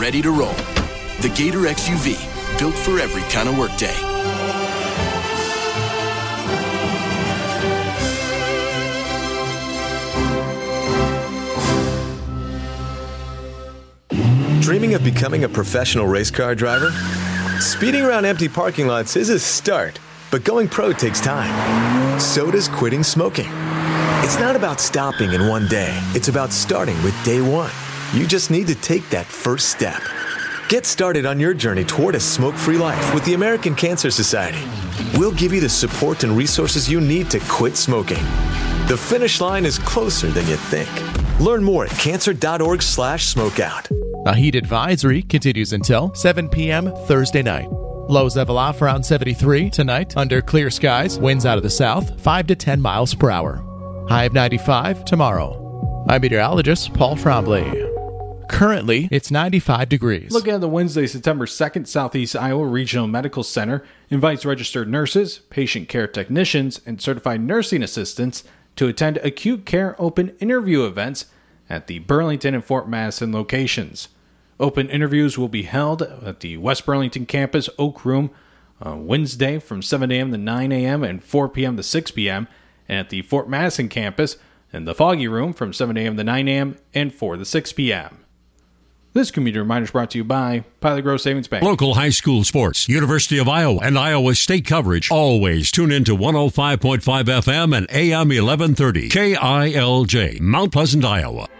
ready to roll. The Gator XUV, built for every kind of workday. Dreaming of becoming a professional race car driver? Speeding around empty parking lots is a start, but going pro takes time. So does quitting smoking. It's not about stopping in one day. It's about starting with day one. You just need to take that first step. Get started on your journey toward a smoke-free life with the American Cancer Society. We'll give you the support and resources you need to quit smoking. The finish line is closer than you think. Learn more at cancer.org/smokeout. A heat advisory continues until 7 p.m. Thursday night. Lows level off around 73 tonight under clear skies. Winds out of the south, 5 to 10 miles per hour. High of 95 tomorrow. I'm meteorologist Paul Trombley. Currently, it's 95 degrees. Look at the Wednesday, September 2nd, Southeast Iowa Regional Medical Center invites registered nurses, patient care technicians, and certified nursing assistants to attend acute care open interview events at the Burlington and Fort Madison locations. Open interviews will be held at the West Burlington campus Oak Room on Wednesday from 7 a.m. to 9 a.m. and 4 p.m. to 6 p.m. and at the Fort Madison campus in the Foggy Room from 7 a.m. to 9 a.m. and 4 to 6 p.m. This community reminder is brought to you by Pilot Grove Savings Bank. Local high school sports, University of Iowa, and Iowa State coverage. Always tune in to 105.5 FM and AM 1130. KILJ, Mount Pleasant, Iowa.